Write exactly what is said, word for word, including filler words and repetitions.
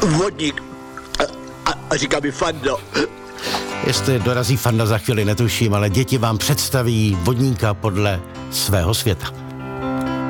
vodník. A, a, a říká mi Fando. Jestli dorazí Fanda za chvíli, netuším, ale děti vám představí vodníka podle svého světa.